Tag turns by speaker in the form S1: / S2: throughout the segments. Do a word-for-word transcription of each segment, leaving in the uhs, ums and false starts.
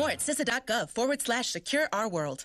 S1: more at C I S A dot gov forward slash secure our world.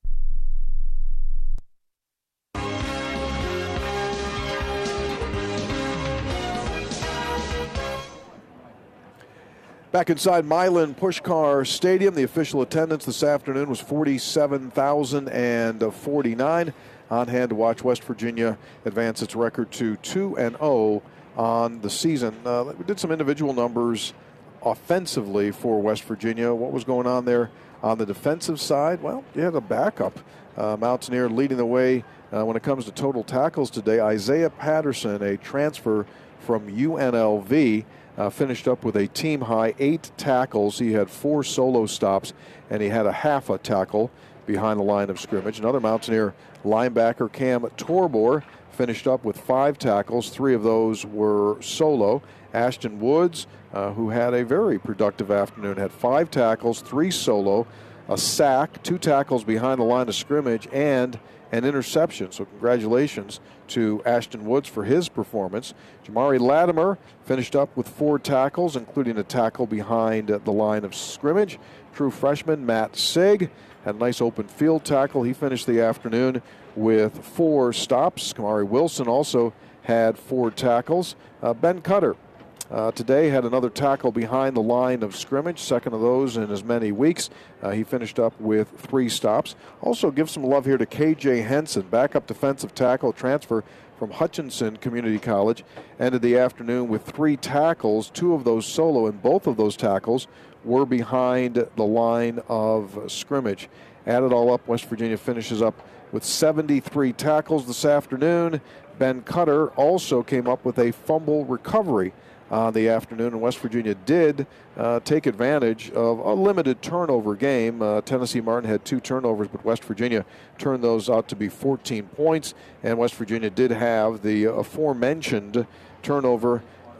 S2: Back inside Milan Puskar Stadium, the official attendance this afternoon was forty-seven thousand forty-nine. On hand to watch West Virginia advance its record to two and oh on the season. Uh, we did some individual numbers offensively for West Virginia. What was going on there on the defensive side? Well, you had a backup uh, Mountaineer leading the way uh, when it comes to total tackles today. Isaiah Patterson, a transfer from U N L V, Uh, finished up with a team-high eight tackles. He had four solo stops, and he had a half a tackle behind the line of scrimmage. Another Mountaineer linebacker, Cam Torbor, finished up with five tackles. Three of those were solo. Ashton Woods, uh, who had a very productive afternoon, had five tackles, three solo, a sack, two tackles behind the line of scrimmage, and an interception. So congratulations to Ashton Woods for his performance. Jamari Latimer finished up with four tackles, including a tackle behind the line of scrimmage. True freshman Matt Sig had a nice open field tackle. He finished the afternoon with four stops. Kamari Wilson also had four tackles. Uh, Ben Cutter Uh, today had another tackle behind the line of scrimmage, second of those in as many weeks. Uh, he finished up with three stops. Also give some love here to K J Henson, backup defensive tackle transfer from Hutchinson Community College. Ended the afternoon with three tackles, two of those solo, and both of those tackles were behind the line of scrimmage. Add it all up, West Virginia finishes up with seventy-three tackles this afternoon. Ben Cutter also came up with a fumble recovery on the afternoon, and West Virginia did uh, take advantage of a limited turnover game. Uh, Tennessee Martin had two turnovers, but West Virginia turned those out to be fourteen points, and West Virginia did have the aforementioned turnover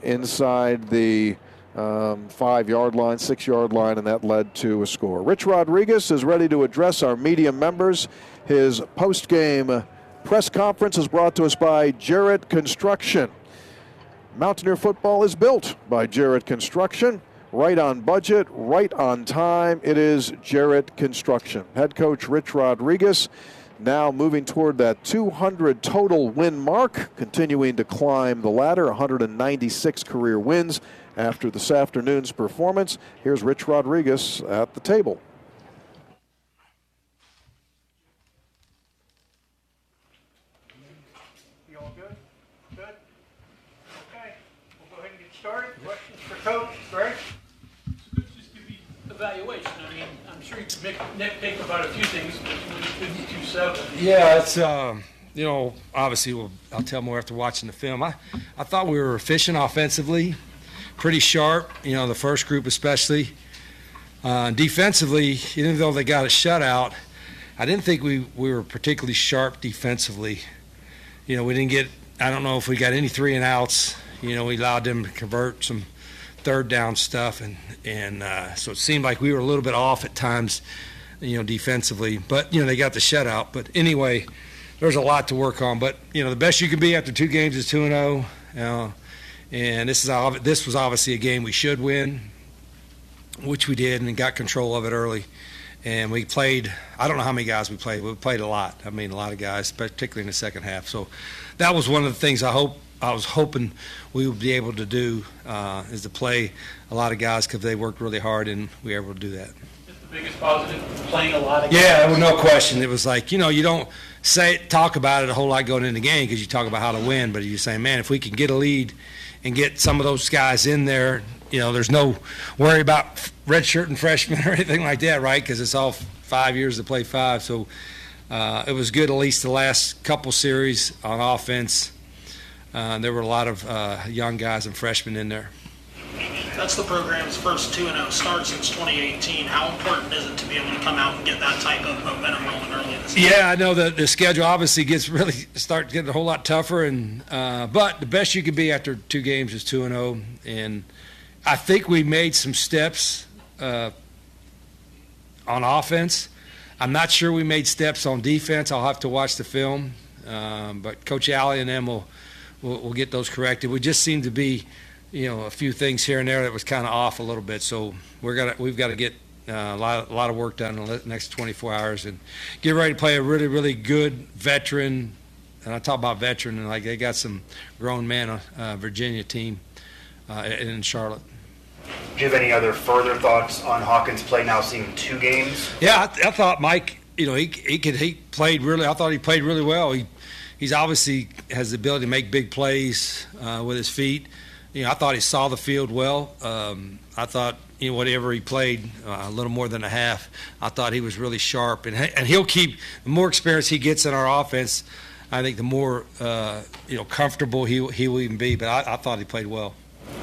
S2: inside the um, five-yard line, six-yard line, and that led to a score. Rich Rodriguez is ready to address our media members. His post-game press conference is brought to us by Jarrett Construction. Mountaineer football is built by Jarrett Construction. Right on budget, right on time. It is Jarrett Construction. Head coach Rich Rodriguez now moving toward that two hundred total win mark, continuing to climb the ladder, one hundred ninety-six career wins after this afternoon's performance. Here's Rich Rodriguez at the table.
S3: Coach, Greg? Coach, just give me evaluation. I mean, I'm sure you can nitpick about a few things, but fifty-two seven.
S4: Yeah, it's, uh, you know, obviously we'll, I'll tell more after watching the film. I, I thought we were efficient offensively, pretty sharp, you know, the first group especially. Uh, defensively, even though they got a shutout, I didn't think we, we were particularly sharp defensively. You know, we didn't get, I don't know if we got any three and outs. You know, we allowed them to convert some third down stuff, and and uh, so it seemed like we were a little bit off at times, you know, defensively. But you know, they got the shutout. But anyway, there's a lot to work on. But you know, the best you can be after two games is two and zero. You know, and this is this was obviously a game we should win, which we did, and got control of it early. And we played. I don't know how many guys we played. We played a lot. I mean, a lot of guys, particularly in the second half. So that was one of the things I hope. I was hoping we would be able to do uh, is to play a lot of guys because they worked really hard, and we were able to do that.
S3: Just the biggest positive, playing a lot of guys.
S4: Yeah, well, no question. It was like, you know, you don't say talk about it a whole lot going into the game because you talk about how to win, but you say, man, if we can get a lead and get some of those guys in there, you know, there's no worry about redshirt and freshmen or anything like that, right? Because it's all five years to play five. So uh, it was good at least the last couple series on offense. Uh, there were a lot of uh, young guys and freshmen in there.
S3: That's the program's first two and oh start since twenty eighteen. How important is it to be able to come out and get that type of momentum rolling early in the season?
S4: Yeah, I know that the schedule obviously gets really start getting a whole lot tougher, and uh, but the best you can be after two games is two and oh, and I think we made some steps uh, on offense. I'm not sure we made steps on defense. I'll have to watch the film, um, but Coach Alley and them will. We'll, we'll get those corrected. We just seem to be, you know, a few things here and there that was kind of off a little bit. So we're gonna, we've got to get Uh, a lot, a lot of work done in the next twenty-four hours, and get ready to play a really, really good veteran. And I talk about veteran, and like they got some grown man uh, Virginia team uh, in Charlotte.
S5: Do you have any other further thoughts on Hawkins' play now, seeing two games?
S4: Yeah, I, I thought Mike, you know, he he could he played really. I thought he played really well. He he's obviously has the ability to make big plays uh, with his feet. You know, I thought he saw the field well. Um, I thought, you know, whatever he played, uh, a little more than a half, I thought he was really sharp. And and he'll keep, the more experience he gets in our offense, I think the more, uh, you know, comfortable he, he will even be. But I, I thought he played well.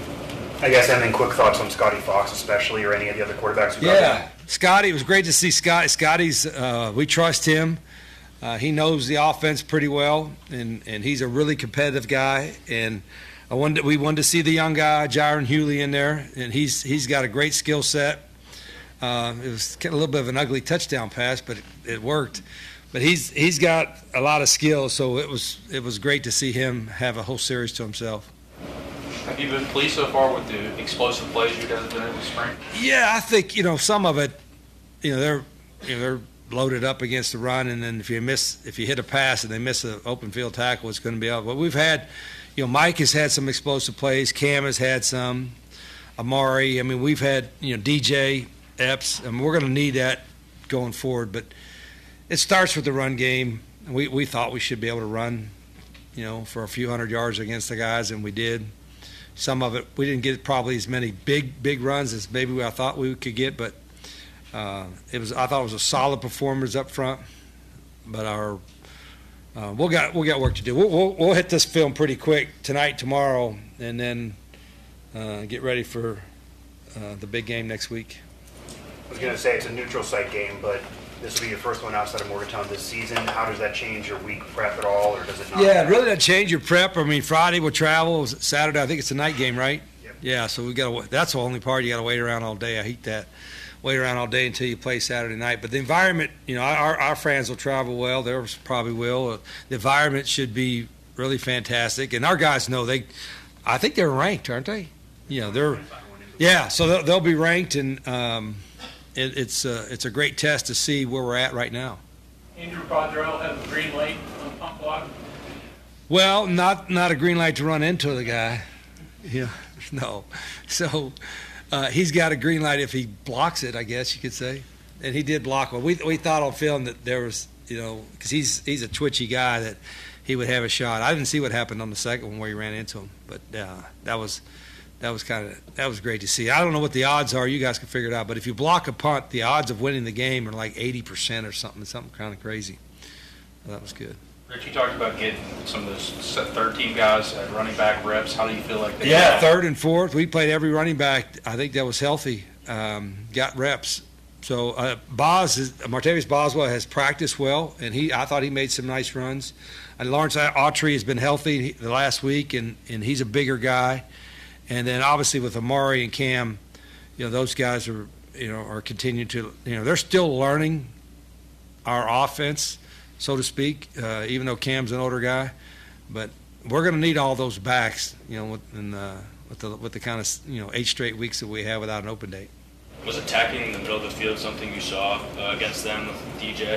S5: I guess, and then quick thoughts on Scotty Fox especially, or any of the other quarterbacks who got
S4: Yeah, Scotty, it was great to see Scotty. Scotty's, uh, we trust him. Uh, he knows the offense pretty well, and, and he's a really competitive guy. And I wanted, we wanted to see the young guy, Jaron Hewley, in there, and he's he's got a great skill set. Uh, it was a little bit of an ugly touchdown pass, but it, it worked. But he's he's got a lot of skill, so it was it was great to see him have a whole series to himself.
S6: Have you been pleased so far with the explosive plays you guys have been able to spring?
S4: Yeah, I think, you know, some of it, you know, they're you know they're loaded up against the run, and then if you miss, if you hit a pass and they miss an open field tackle, it's going to be out. But we've had, you know, Mike has had some explosive plays. Cam has had some. Amari. I mean, we've had, you know, D J, Epps, and we're going to need that going forward. But it starts with the run game. We we thought we should be able to run, you know, for a few hundred yards against the guys, and we did. Some of it, we didn't get probably as many big, big runs as maybe I thought we could get, but uh, it was. I thought it was a solid performance up front. But our, uh, we'll got we got work to do. We'll, we'll we'll hit this film pretty quick tonight, tomorrow, and then uh, get ready for uh, the big game next week.
S5: I was going to say it's a neutral site game, but this will be your first one outside of Morgantown this season. How does that change your week prep at all, or does it not?
S4: Yeah, it really doesn't change your prep. I mean, Friday we'll travel. Saturday, I think it's a night game, right?
S5: Yep.
S4: Yeah, so we got to. That's the only part you got to wait around all day. I hate that. Wait around all day until you play Saturday night. But the environment, you know, our our fans will travel well. Theirs probably will. The environment should be really fantastic, and our guys know they. I think they're ranked, aren't they? You know, they're. Yeah, so they'll, they'll be ranked, and. Um, It, it's uh, it's a great test to see where we're at right now.
S3: Andrew Bodrell has a green light on pump block.
S4: Well, not not a green light to run into the guy. Yeah, no. So uh, he's got a green light if he blocks it, I guess you could say. And he did block one. We we thought on film that there was, you know, because he's he's a twitchy guy, that he would have a shot. I didn't see what happened on the second one where he ran into him, but uh, that was. That was kind of that was great to see. I don't know what the odds are. You guys can figure it out. But if you block a punt, the odds of winning the game are like eighty percent or something. Something kind of crazy. Well, that was good.
S6: Rich, you talked about getting some of those third team guys at running back reps. How do you feel like they
S4: Yeah,
S6: got?
S4: third and fourth. We played every running back. I think that was healthy. Um, got reps. So uh, Boz, is, Martavis Boswell has practiced well, and he I thought he made some nice runs. And Lawrence Autry has been healthy the last week, and, and he's a bigger guy. And then obviously with Amari and Cam, you know, those guys are, you know, are continuing to, you know, they're still learning our offense, so to speak, uh, even though Cam's an older guy. But we're going to need all those backs, you know, with, in, uh, with the with the kind of, you know, eight straight weeks that we have without an open date.
S7: Was attacking in the middle of the field something you saw uh, against them with D J?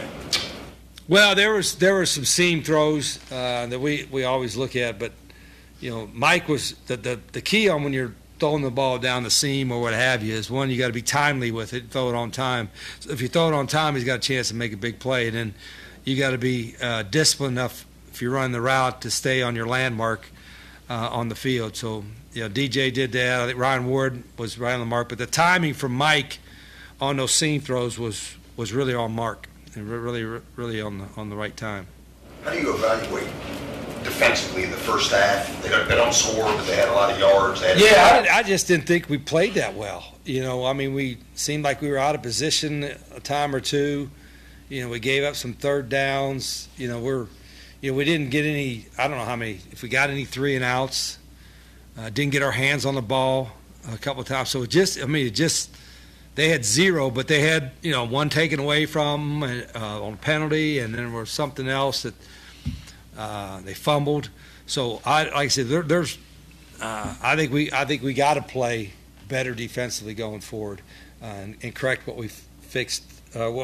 S4: Well, there was there were some seam throws uh, that we, we always look at, but you know, Mike was the, the the key on when you're throwing the ball down the seam or what have you is, one, you got to be timely with it, throw it on time. So if you throw it on time, he's got a chance to make a big play. And then you got to be uh, disciplined enough if you run the route to stay on your landmark uh, on the field. So, you know, D J did that. I think Ryan Ward was right on the mark. But the timing from Mike on those seam throws was, was really on mark and really, really on the on the right time.
S8: How do you evaluate defensively in the first half? They don't, they don't score, but they had a lot of yards. They had
S4: Yeah, I, did, I just didn't think we played that well. You know, I mean, we seemed like we were out of position a time or two. You know, we gave up some third downs. You know, we're, you know, we didn't get any. I don't know how many. If we got any three and outs, uh, didn't get our hands on the ball a couple of times. So it just, I mean, it just. They had zero, but they had, you know, one taken away from them uh, on a penalty, and then there was something else that uh, they fumbled. So I, like I said, there, there's. Uh, I think we, I think we got to play better defensively going forward. and, and correct what we fixed, uh, what